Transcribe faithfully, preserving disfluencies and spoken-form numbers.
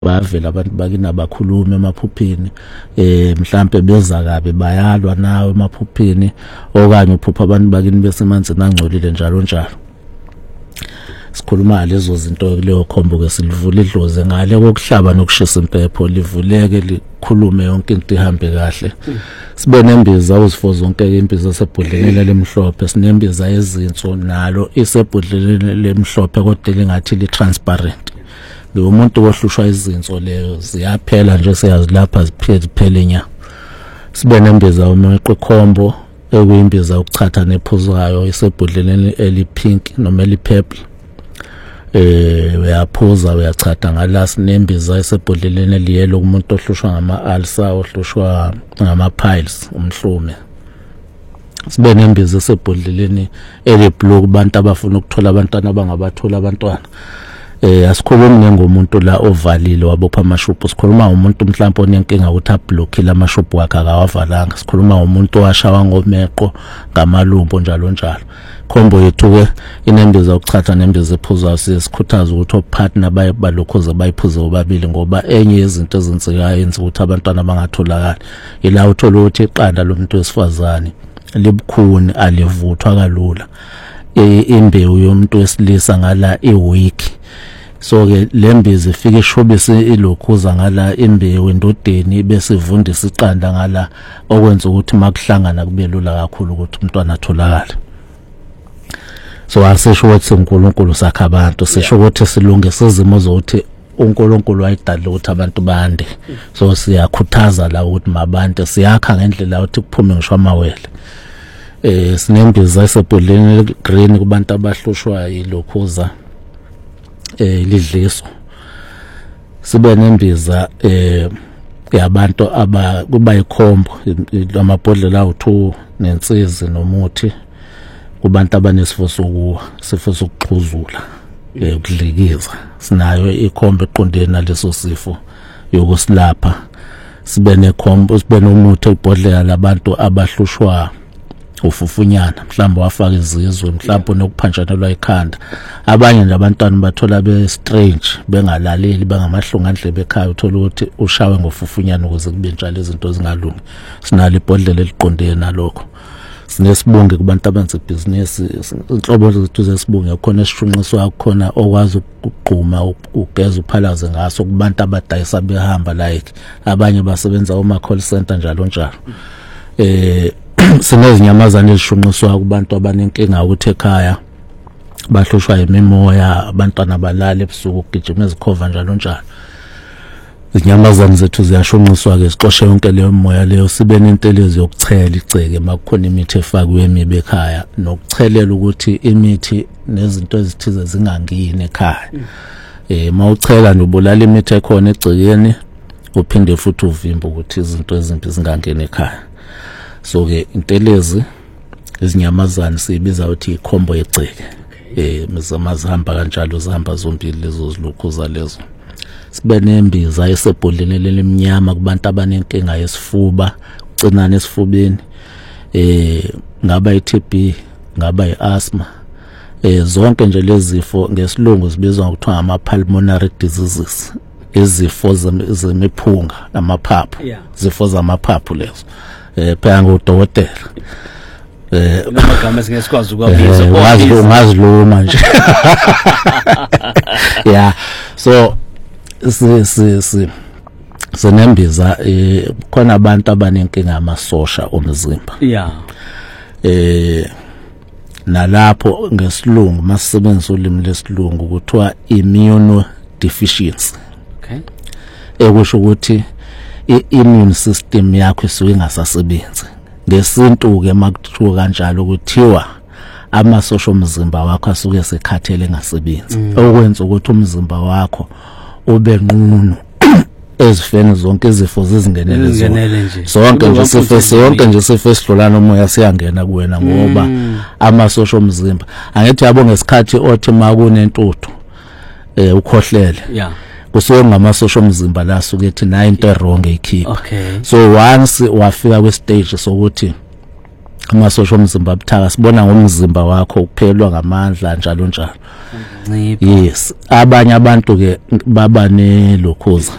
bavela abantu bakini abakhuluma emaphuphini eh mhlambe beza kabe bayalwa nawe emaphuphini okanye uphupha abantu bakini besemanzini angcolile njalo njalo. Sikhuluma lezo zinto kuleyo khombo ke silivula idlozi ngale kokuhlaba nokushisa impepho livuleke likhulume yonke into ihambe kahle. Sibe nembiza uzifo zonke imbiza esebhodleleni lemhlophe sinembiza ezinso nalo isebhodleleni lemhlophe kodwa lingathi li transparent. Lo umuntu ohlushwa izinso leyo ziyaphela nje siyazilapha ziphele nya. Sibe nembiza umeqo khombo ekuyimbiza ukuchatha nephuzayo isebhodleleni elipink noma elipurple. Eh uyaphuza uyachatha ngala sinembiza isebhodleleni eliyelo kumuntu ohlushwa ngama ulcer ohlushwa ngama piles umhlume. Sibe nembiza isebhodleleni eliblue kubantu abafuna ukuthola abantwana abangabathola abantwana. Eh asikhulumi ngomuntu la ovalile wabopha amashophu sikhuluma umuntu mhlawumbe onenkinga ukuthi ablockile amashophu wakhe akawavalanga sikhuluma umuntu owashawa ngomeqo ngamalumbo njalo njalo. Khombo yethu ke inembiza ukuchatha nembiza ephuzayo sikhuthaza ukuthi opartner baye balokhoza bayiphuze obabili ngoba enye izinto ezenzekayo yenza ukuthi abantwana bangatholakala ila uthola ukuthi iqanda lomuntu wesifazane libukhuni alivuthwa kalula. Imbewu yomuntu wesilisa ngala iweak. So ke lembiza ifike ishobise ilokhuza ngala imbewu endodeni bese ivundisa iqanda ngala okwenza ukuthi makuhlangana kube lula kakhulu ukuthi umntwana atholakale. So asisho ukuthi uNkulunkulu sakha abantu sisho ukuthi silungise izimo zokuthi uNkulunkulu wayidala ukuthi abantu bande. So siyakhuthaza la ukuthi mabande siyakha ngendlela ukuthi kuphume ngisho amawele. Eh sinembiza esebhodleleni green kubantu abahlushwa yilokhuza eh lidliso. Sibe nembiza eh yabantu aba kuba ikhombo lamabhodlela awu-two nensizi nomuthi kubantu abanesifo sokuwa sifo sokuxhuzula eh ukudlikiza sinayo ikhombo eqondene naleso sifo yokusilapha. Sibe nekhombo sibe nomuthi ebhodlela labantu abahlushwa ufufunyana mhlawumbe wafaka izizwe mhlawumbe nokuphantshanelwa ikhanda. Abanye labantwana bathola be strange bengalaleli bangamahlungandlebe ekhaya uthola ukuthi ushawe ngofufunyana ukuze kube njalo izinto zingalungi. Sinalo ibhodlela eliqondene nalokho. Sinesibunge kubantu abenza business inhlobo zethu zesibunge khona esishunqiswa khona okwazi ukugquma ugeza uphalaze ngaso kubantu abadayisa behamba like abanye basebenza oma call center njalo njalo. Eh sinezinyamazana ezishunqiswa kubantu abanenkinga ukuthi ekhaya bahlushwa yimimoya abantwana balala ebusuku ukugijima ezikhova njalo njalo. Izinyamazana zethu ziyashunqiswa ke sixoshe yonke leyo moya leyo sibe nentelezi yokuchela iceke makukhona imithi efakwe emibe ekhaya nokuchelela ukuthi imithi nezinto ezithize zingangini ekhaya. Eh mawuchela nobulala imithi ekhona egcekeni uphinde futhi uvimba ukuthi izinto ezimbi zingangeni ekhaya. So ke intelezi izinyamazana sibiza ukuthi ikhombo yeceke. Eh mizamazihamba kanjalo zihamba zombili lezo zilokhuza lezo. Sibe nembiza esebhodleleni lemnyama kubantu abanenkinga yesifuba ucinana esifubeni eh ngaba i-T B ngaba i-asthma eh zonke nje lezi zifo ngesilungu zibizwa ngokuthiwa ama pulmonary diseases izifo zemiphunga namaphaphu zifo zamaphaphu lezo eh phela ngudokotela eh amagama singesikwazi ukwabiza wazi ungaziluma nje. Yeah, so si si si sinembiza eh khona abantu abanenkinga amasosha omzimba. Yeah. Eh nalapho ngesilungu masisebenzisa ulimi lesilungu kuthiwa immunodeficiency. Okay. Ekusho ukuthi i-immune system yakho isuke ingasasebenzi. Ngesintu ke makuthiwa kanjalo kuthiwa amasosha omzimba wakho asuke sekhathele engasebenzi. Okwenza ukuthi umzimba wakho ube nqunu ezifeni zonke izifo zizingenele nje. Sonke nje sifo sonke nje sifo esidlulana umoya siyangena kuwena ngoba amasosha omzimba angithi yabo ngesikhathi othi makunentuthu eh ukhohlele. Yeah. Kusuke ngamasosha omzimba la suke ethi na into wrong ekhipha. Okay. So once wafika kwe stage sokuthi amasosha omzimba abuthaka sibona ngomzimba wakho ukuphelwa ngamandla njalo njalo. Yes, abanye abantu ke baba nelokhuza